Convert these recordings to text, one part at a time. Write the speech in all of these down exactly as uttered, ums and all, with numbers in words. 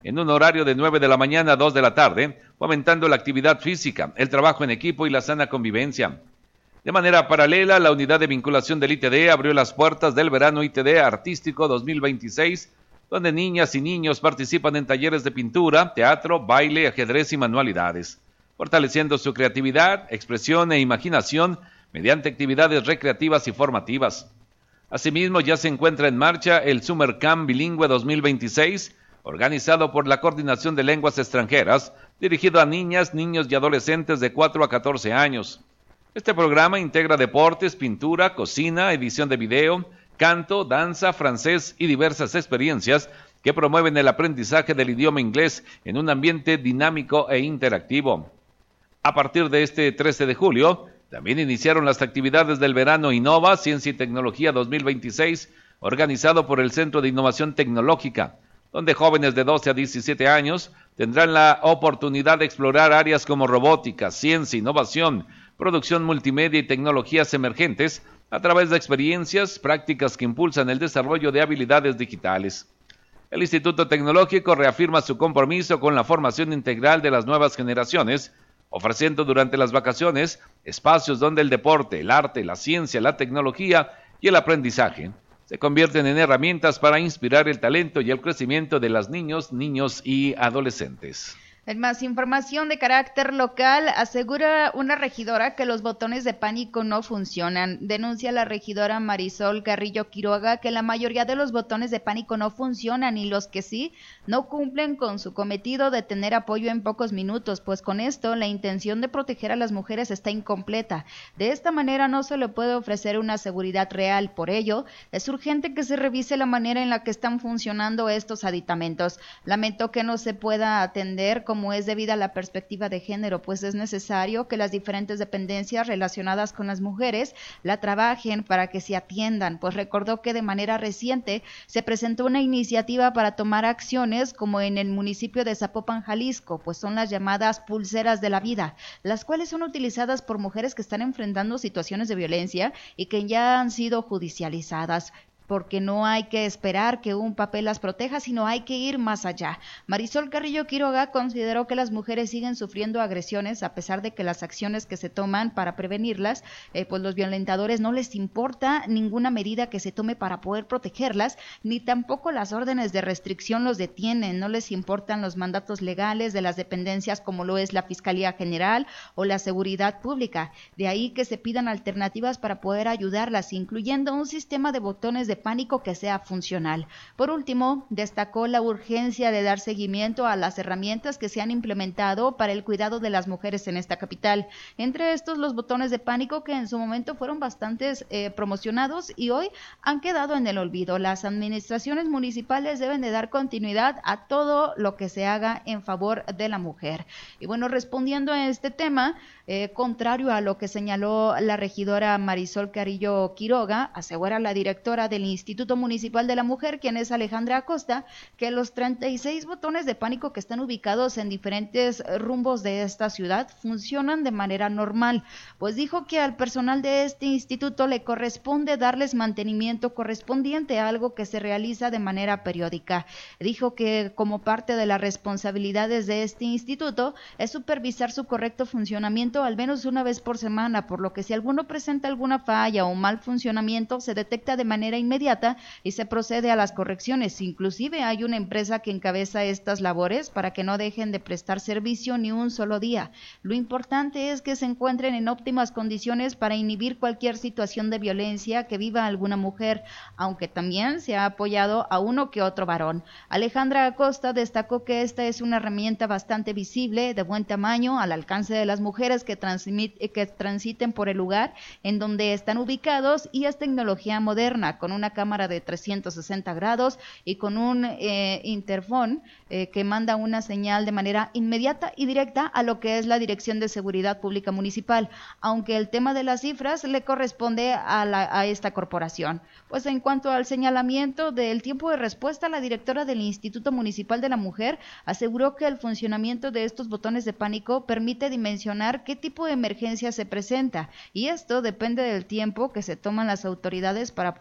en un horario de nueve de la mañana a dos de la tarde, fomentando la actividad física, el trabajo en equipo y la sana convivencia. De manera paralela, la unidad de vinculación del I T D abrió las puertas del verano I T D Artístico dos mil veintiséis, donde niñas y niños participan en talleres de pintura, teatro, baile, ajedrez y manualidades, fortaleciendo su creatividad, expresión e imaginación mediante actividades recreativas y formativas. Asimismo, ya se encuentra en marcha el Summer Camp Bilingüe dos mil veintiséis, organizado por la Coordinación de Lenguas Extranjeras, dirigido a niñas, niños y adolescentes de cuatro a catorce años. Este programa integra deportes, pintura, cocina, edición de video, canto, danza, francés y diversas experiencias que promueven el aprendizaje del idioma inglés en un ambiente dinámico e interactivo. A partir de este trece de julio, también iniciaron las actividades del verano Innova Ciencia y Tecnología dos mil veintiséis, organizado por el Centro de Innovación Tecnológica, donde jóvenes de doce a diecisiete años tendrán la oportunidad de explorar áreas como robótica, ciencia, innovación, producción multimedia y tecnologías emergentes a través de experiencias, prácticas que impulsan el desarrollo de habilidades digitales. El Instituto Tecnológico reafirma su compromiso con la formación integral de las nuevas generaciones, ofreciendo durante las vacaciones espacios donde el deporte, el arte, la ciencia, la tecnología y el aprendizaje se convierten en herramientas para inspirar el talento y el crecimiento de las niños, niños y adolescentes. En más información de carácter local, asegura una regidora que los botones de pánico no funcionan. Denuncia la regidora Marisol Carrillo Quiroga que la mayoría de los botones de pánico no funcionan y los que sí no cumplen con su cometido de tener apoyo en pocos minutos, pues con esto la intención de proteger a las mujeres está incompleta. De esta manera no se le puede ofrecer una seguridad real. Por ello, es urgente que se revise la manera en la que están funcionando estos aditamentos. Lamento que no se pueda atender como es debida a la perspectiva de género, pues es necesario que las diferentes dependencias relacionadas con las mujeres la trabajen para que se atiendan, pues recordó que de manera reciente se presentó una iniciativa para tomar acciones como en el municipio de Zapopan, Jalisco, pues son las llamadas pulseras de la vida, las cuales son utilizadas por mujeres que están enfrentando situaciones de violencia y que ya han sido judicializadas, porque no hay que esperar que un papel las proteja, sino hay que ir más allá. Marisol Carrillo Quiroga consideró que las mujeres siguen sufriendo agresiones a pesar de que las acciones que se toman para prevenirlas, eh, pues los violentadores no les importa ninguna medida que se tome para poder protegerlas, ni tampoco las órdenes de restricción los detienen, no les importan los mandatos legales de las dependencias como lo es la Fiscalía General o la Seguridad Pública. De ahí que se pidan alternativas para poder ayudarlas, incluyendo un sistema de botones de pánico que sea funcional. Por último, destacó la urgencia de dar seguimiento a las herramientas que se han implementado para el cuidado de las mujeres en esta capital. Entre estos, los botones de pánico que en su momento fueron bastantes eh, promocionados y hoy han quedado en el olvido. Las administraciones municipales deben de dar continuidad a todo lo que se haga en favor de la mujer. Y bueno, respondiendo a este tema, eh, contrario a lo que señaló la regidora Marisol Carrillo Quiroga, asegura la directora del Instituto Municipal de la Mujer, quien es Alejandra Acosta, que los treinta y seis botones de pánico que están ubicados en diferentes rumbos de esta ciudad funcionan de manera normal, pues dijo que al personal de este instituto le corresponde darles mantenimiento correspondiente a algo que se realiza de manera periódica. Dijo que como parte de las responsabilidades de este instituto es supervisar su correcto funcionamiento al menos una vez por semana, por lo que si alguno presenta alguna falla o mal funcionamiento se detecta de manera inmediata y se procede a las correcciones. Inclusive hay una empresa que encabeza estas labores para que no dejen de prestar servicio ni un solo día. Lo importante es que se encuentren en óptimas condiciones para inhibir cualquier situación de violencia que viva alguna mujer, aunque también se ha apoyado a uno que otro varón. Alejandra Acosta destacó que esta es una herramienta bastante visible, de buen tamaño, al alcance de las mujeres que, que transiten por el lugar en donde están ubicados, y es tecnología moderna, con una cámara de trescientos sesenta grados y con un eh, interfón eh, que manda una señal de manera inmediata y directa a lo que es la Dirección de Seguridad Pública Municipal, aunque el tema de las cifras le corresponde a, la, a esta corporación. Pues en cuanto al señalamiento del tiempo de respuesta, la directora del Instituto Municipal de la Mujer aseguró que el funcionamiento de estos botones de pánico permite dimensionar qué tipo de emergencia se presenta, y esto depende del tiempo que se toman las autoridades para poder llegar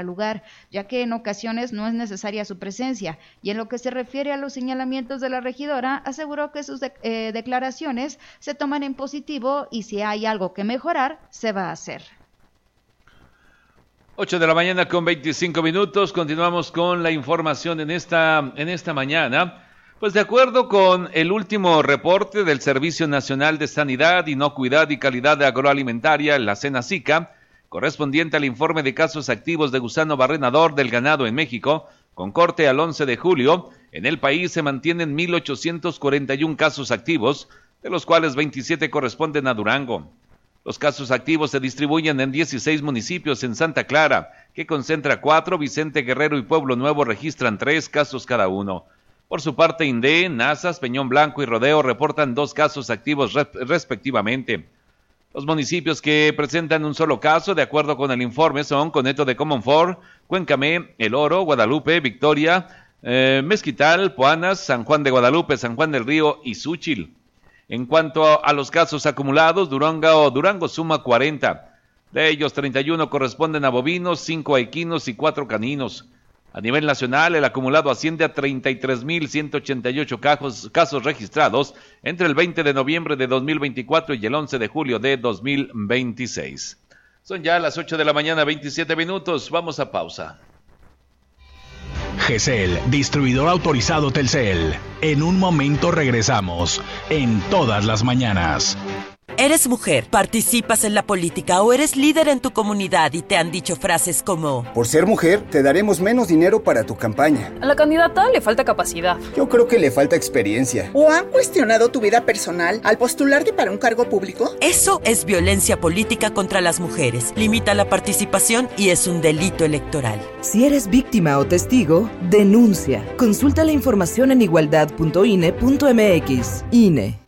al lugar, ya que en ocasiones no es necesaria su presencia. Y en lo que se refiere a los señalamientos de la regidora, aseguró que sus de- eh, declaraciones se toman en positivo y si hay algo que mejorar, se va a hacer. ocho de la mañana con veinticinco minutos, continuamos con la información en esta, en esta mañana. Pues de acuerdo con el último reporte del Servicio Nacional de Sanidad, Inocuidad y Calidad Agroalimentaria, la SENASICA, correspondiente al informe de casos activos de gusano barrenador del ganado en México, con corte al once de julio, en el país se mantienen mil ochocientos cuarenta y uno casos activos, de los cuales veintisiete corresponden a Durango. Los casos activos se distribuyen en dieciséis municipios en Santa Clara, que concentra cuatro, Vicente Guerrero y Pueblo Nuevo registran tres casos cada uno. Por su parte, INDE, Nazas, Peñón Blanco y Rodeo reportan dos casos activos respectivamente. Los municipios que presentan un solo caso, de acuerdo con el informe, son Coneto de Comonfort, Cuencamé, El Oro, Guadalupe, Victoria, eh, Mezquital, Puanas, San Juan de Guadalupe, San Juan del Río y Xúchil. En cuanto a los casos acumulados, Durango, Durango suma cuarenta. De ellos, treinta y uno corresponden a bovinos, cinco a equinos y cuatro caninos. A nivel nacional, el acumulado asciende a treinta y tres mil ciento ochenta y ocho casos, casos registrados entre el veinte de noviembre de dos mil veinticuatro y el once de julio de dos mil veintiséis. Son ya las ocho de la mañana, veintisiete minutos. Vamos a pausa. G C L, distribuidor autorizado Telcel. En un momento regresamos, en todas las mañanas. ¿Eres mujer, participas en la política o eres líder en tu comunidad y te han dicho frases como: por ser mujer, te daremos menos dinero para tu campaña? A la candidata le falta capacidad. Yo creo que le falta experiencia. ¿O han cuestionado tu vida personal al postularte para un cargo público? Eso es violencia política contra las mujeres. Limita la participación y es un delito electoral. Si eres víctima o testigo, denuncia. Consulta la información en igualdad punto i n e punto m x. I N E.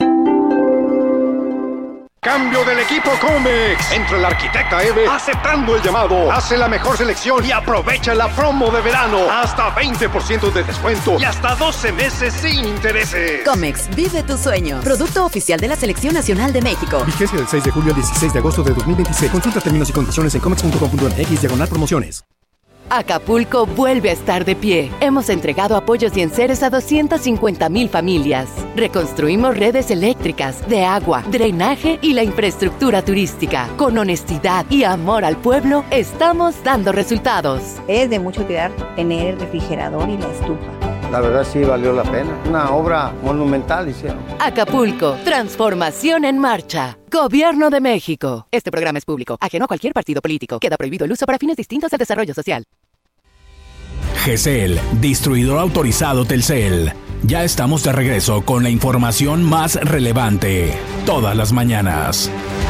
Cambio del equipo Comex. Entra el arquitecta Eve aceptando el llamado. Hace la mejor selección y aprovecha la promo de verano. Hasta veinte por ciento de descuento y hasta doce meses sin intereses. Comex, vive tu sueño. Producto oficial de la Selección Nacional de México. Vigencia del seis de julio al dieciséis de agosto de dos mil veintiséis. Consulta términos y condiciones en comex punto com punto m x diagonal promociones. Acapulco vuelve a estar de pie. Hemos entregado apoyos y enseres a doscientas cincuenta mil familias. Reconstruimos redes eléctricas, de agua, drenaje y la infraestructura turística. Con honestidad y amor al pueblo, estamos dando resultados. Es de mucho cuidar tener el refrigerador y la estufa. La verdad sí valió la pena. Una obra monumental hicieron. Acapulco, transformación en marcha. Gobierno de México. Este programa es público, ajeno a cualquier partido político. Queda prohibido el uso para fines distintos del desarrollo social. G C L, distribuidor autorizado Telcel. Ya estamos de regreso con la información más relevante. Todas las mañanas.